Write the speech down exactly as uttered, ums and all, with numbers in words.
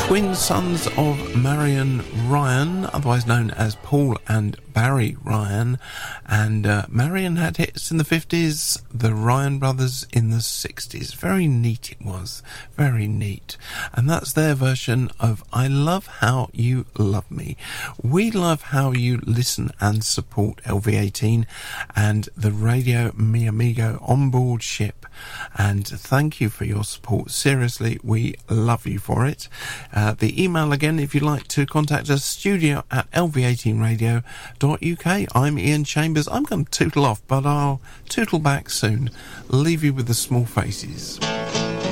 twin sons of Marion Ryan, otherwise known as Paul and Barry Ryan, and uh, Marion had hits in the fifties, the Ryan brothers in the sixties. Very neat it was, very neat. And that's their version of I Love How You Love Me. We love how you listen and support L V eighteen and the Radio Mi Amigo onboard ship. And thank you for your support. Seriously, we love you for it. Uh, the email again, if you'd like to contact us, studio at L V eighteen radio dot U K. I'm Ian Chambers. I'm going to tootle off, but I'll tootle back soon. Leave you with the Small Faces.